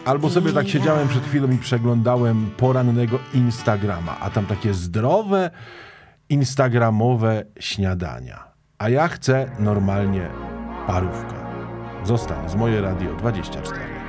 Albo sobie tak siedziałem przed chwilą i przeglądałem porannego Instagrama, a tam takie zdrowe, instagramowe śniadania. A ja chcę normalnie parówkę. Zostań z Moje Radio 24.